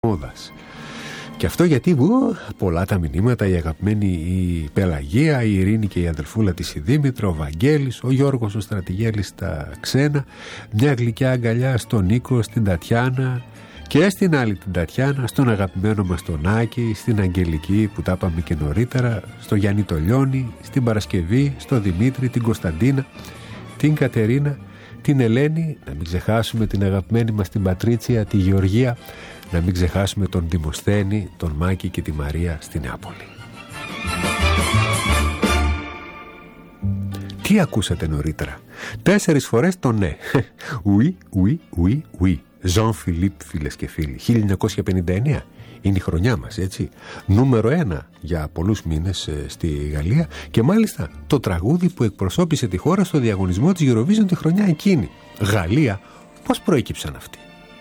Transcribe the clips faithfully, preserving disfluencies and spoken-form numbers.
μόδας. Και αυτό γιατί ου, πολλά τα μηνύματα, η αγαπημένη η Πελαγία, η Ειρήνη και η αδελφούλα της η Δήμητρα, ο Βαγγέλης, ο Γιώργος ο Στρατηγέλης στα ξένα, μια γλυκιά αγκαλιά στον Νίκο, στην Τατιάνα και στην άλλη την Τατιάνα, στον αγαπημένο μας τον Άκη, στην Αγγελική που τα είπαμε και νωρίτερα, στο Γιάννη το Λιώνη, στην Παρασκευή, στο Δημήτρη, την Κωνσταντίνα, την Κατερίνα, την Ελένη, να μην ξεχάσουμε την αγαπημένη μας την Πατρίτσια, τη Γεωργία, να μην ξεχάσουμε τον Δημοσθένη, τον Μάκη και τη Μαρία στη Νεάπολη. Τι ακούσατε νωρίτερα? Τέσσερις φορές το ναι. Oui, oui, oui, oui. Jean Philippe, φίλες και φίλοι. χίλια εννιακόσια πενήντα εννέα. Είναι η χρονιά μας, έτσι. Νούμερο ένα για πολλούς μήνες ε, στη Γαλλία και μάλιστα το τραγούδι που εκπροσώπησε τη χώρα στο διαγωνισμό της Eurovision τη χρονιά εκείνη. Γαλλία, πώς προέκυψαν αυτοί?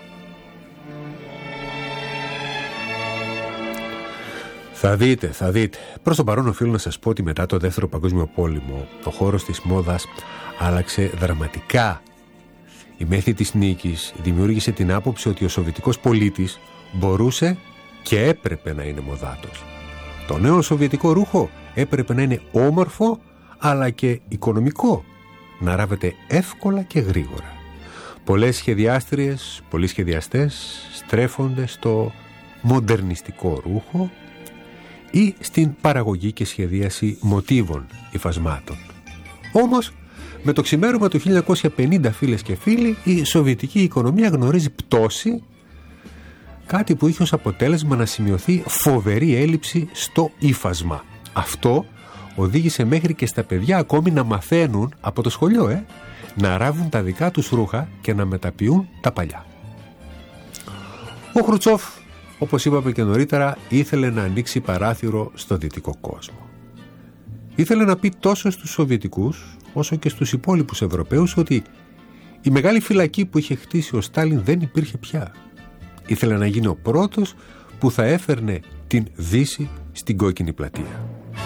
Θα δείτε, θα δείτε. Προς το παρόν οφείλω να σας πω ότι μετά το Δεύτερο Παγκόσμιο Πόλεμο ο χώρος της μόδας άλλαξε δραματικά. Η μέθη της νίκης δημιούργησε την άποψη ότι ο σοβιετικός πολίτης μπορούσε και έπρεπε να είναι μοδάτος. Το νέο σοβιετικό ρούχο έπρεπε να είναι όμορφο αλλά και οικονομικό, να ράβεται εύκολα και γρήγορα. Πολλές σχεδιάστριες, πολλοί σχεδιαστές στρέφονται στο μοντερνιστικό ρούχο ή στην παραγωγή και σχεδίαση μοτίβων υφασμάτων. Όμως, με το ξημέρωμα του χίλια εννιακόσια πενήντα, φίλες και φίλοι, η σοβιετική οικονομία γνωρίζει πτώση, κάτι που είχε ως αποτέλεσμα να σημειωθεί φοβερή έλλειψη στο ύφασμα. Αυτό οδήγησε μέχρι και στα παιδιά ακόμη να μαθαίνουν από το σχολείο, ε, να ράβουν τα δικά τους ρούχα και να μεταποιούν τα παλιά. Ο Χρουτσόφ, όπως είπαμε και νωρίτερα, ήθελε να ανοίξει παράθυρο στο δυτικό κόσμο. Ήθελε να πει τόσο στους Σοβιετικούς όσο και στους υπόλοιπους Ευρωπαίους ότι η μεγάλη φυλακή που είχε χτίσει ο Στάλιν δεν υπήρχε πια. Ήθελε να γίνει ο πρώτος που θα έφερνε την Δύση στην κόκκινη πλατεία.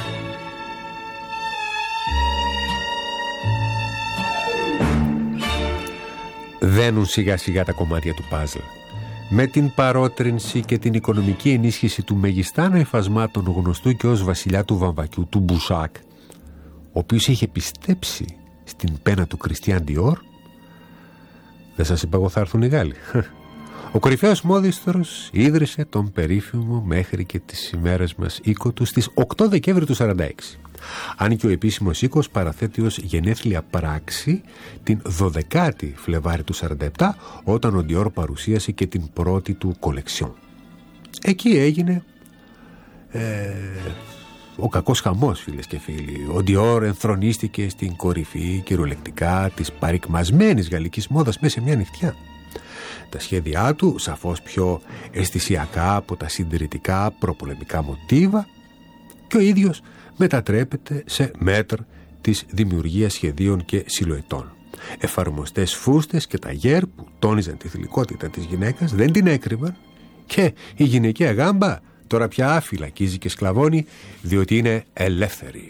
Δένουν σιγά σιγά τα κομμάτια του πάζλ. Με την παρότρινση και την οικονομική ενίσχυση του μεγιστάνα εφασμάτων γνωστού και ως βασιλιά του βαμβακιού, του Μπουσάκ, ο οποίος είχε πιστέψει στην πένα του Κριστιάν Διόρ, δεν σας είπα εγώ θα έρθουν οι Γάλλοι. Ο κορυφαίος μόδιστρος ίδρυσε τον περίφημο μέχρι και τις ημέρες μας οίκο του στις οκτώ Δεκέμβρη του χίλια εννιακόσια σαράντα έξι. Αν και ο επίσημος οίκος παραθέτει ως γενέθλια πράξη την δωδεκάτη Φλεβάρη του χίλια εννιακόσια σαράντα επτά, όταν ο Διόρ παρουσίασε και την πρώτη του κολεξιόν. Εκεί έγινε ε, ο κακός χαμός, φίλες και φίλοι. Ο Διόρ ενθρονίστηκε στην κορυφή κυριολεκτικά της παρικμασμένης γαλλικής μόδας μέσα σε μια νυχτιά. Τα σχέδιά του, σαφώς πιο αισθησιακά από τα συντηρητικά προπολεμικά μοτίβα, και ο ίδιος μετατρέπεται σε μέτρ της δημιουργίας σχεδίων και σιλουετών. Εφαρμοστές φούστες και ταγέρ που τόνιζαν τη θηλυκότητα της γυναίκας δεν την έκρυβαν και η γυναικεία γάμπα τώρα πια φυλακίζει και σκλαβώνει διότι είναι ελεύθερη.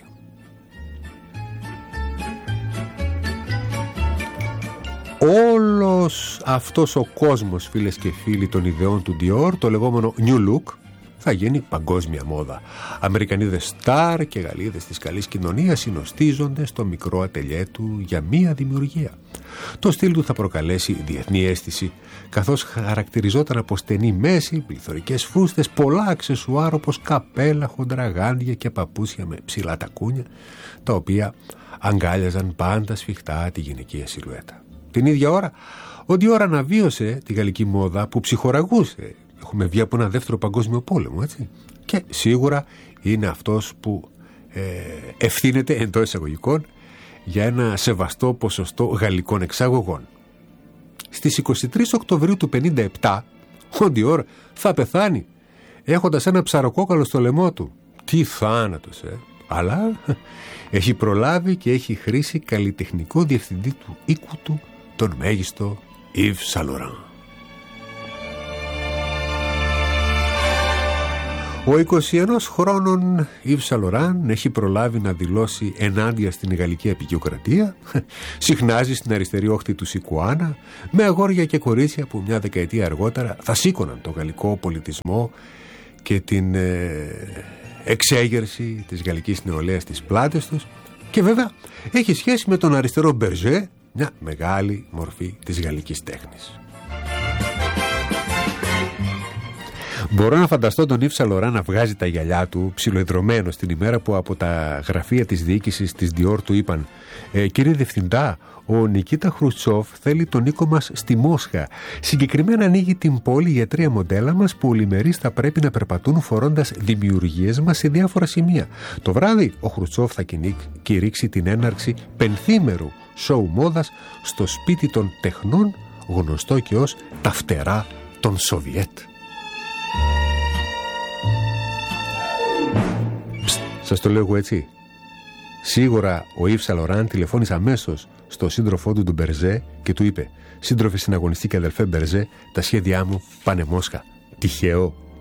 Όλος αυτός ο κόσμος, φίλες και φίλοι, των ιδεών του Dior, το λεγόμενο New Look, θα γίνει παγκόσμια μόδα. Αμερικανίδες στάρ και Γαλλίδες της καλής κοινωνίας συνοστίζονται στο μικρό ατελιέ του για μία δημιουργία. Το στυλ του θα προκαλέσει διεθνή αίσθηση, καθώς χαρακτηριζόταν από στενή μέση, πληθωρικές φούστες, πολλά αξεσουάρ όπως καπέλα, χοντραγάντια και παπούσια με ψηλά τακούνια, τα οποία αγκάλιαζαν πάντα σφιχτά τη γυναικεία σιλουέτα. Την ίδια ώρα, ο Dior αναβίωσε τη γαλλική μόδα που ψυχοραγούσε. Έχουμε βγει από ένα δεύτερο παγκόσμιο πόλεμο, έτσι. Και σίγουρα είναι αυτός που ε, ευθύνεται εντός εισαγωγικών για ένα σεβαστό ποσοστό γαλλικών εξαγωγών. Στις είκοσι τρεις Οκτωβρίου του χίλια εννιακόσια πενήντα επτά, ο Dior θα πεθάνει έχοντας ένα ψαροκόκαλο στο λαιμό του. Τι θάνατος, ε! Αλλά έχει προλάβει και έχει χρήσει καλλιτεχνικό διευθυντή του οίκου του, τον μέγιστο Yves Saint Laurent. Ο είκοσι ενός χρόνων Ιβ Σαν Λοράν έχει προλάβει να δηλώσει ενάντια στην γαλλική απεικιοκρατία, συχνάζει στην αριστερή όχθη του Σικουάνα με αγόρια και κορίτσια που μια δεκαετία αργότερα θα σήκωναν το γαλλικό πολιτισμό και την ε, εξέγερση της γαλλικής νεολαίας στις πλάτες τους, και βέβαια έχει σχέση με τον αριστερό Μπερζέ, μια μεγάλη μορφή της γαλλικής τέχνης. Μπορώ να φανταστώ τον Ιβ Σαν Λοράν να βγάζει τα γυαλιά του ψιλοεδρωμένο την ημέρα που από τα γραφεία της διοίκησης της Dior του είπαν ε, «Κύριε Διευθυντά, ο Νικίτα Χρουτσόφ θέλει τον οίκο μας στη Μόσχα. Συγκεκριμένα ανοίγει την πόλη για τρία μοντέλα μας που ολημερείς θα πρέπει να περπατούν φορώντας δημιουργίες μας σε διάφορα σημεία. Το βράδυ ο Χρουτσόφ θα κηρύξει την έναρξη πενθήμερου σοου μόδας στο σπίτι των τεχνών, γνωστό και ως τα φτερά των Σοβιέτ». Σας το λέω εγώ έτσι. Σίγουρα ο Ιβ Σαν Λοράν τηλεφώνησε αμέσως στο σύντροφό του, τον Μπερζέ, και του είπε «Σύντροφε συναγωνιστή και αδελφέ Μπερζέ, τα σχέδιά μου πάνε Μόσχα». Τυχαίο?